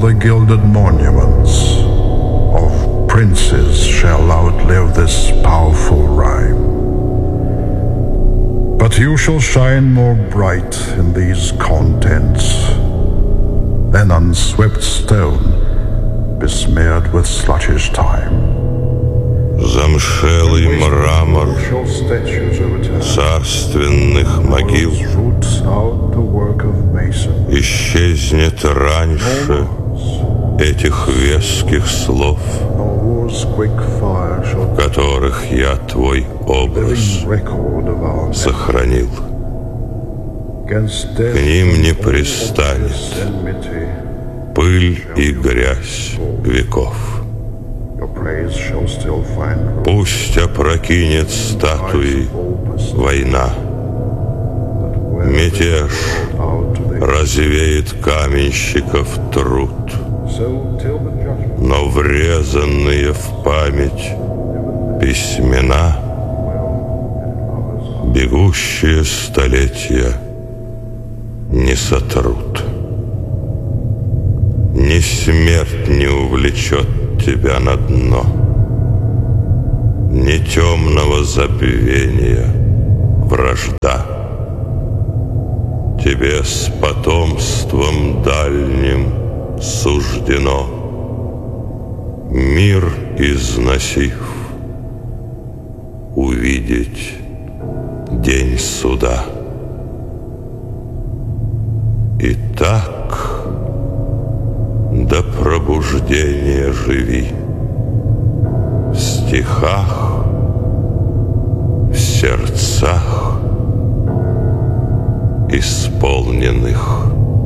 the gilded monuments of princes shall outlive this powerful rhyme. But you shall shine more bright in these contents than unswept stone besmeared with sluggish time. Замшелый мрамор царственных могил исчезнет раньше этих веских слов, в которых я твой образ сохранил. К ним не пристанет пыль и грязь веков. Пусть опрокинет статуи война, мятеж развеет каменщиков труд, но врезанные в память письмена бегущие столетия не сотрут. Ни смерть не увлечет тебя на дно, ни темного забвения вражда. Тебе с потомством дальним суждено, мир износив, увидеть день суда. Итак, до пробуждения живи в стихах, в сердцах, исполненных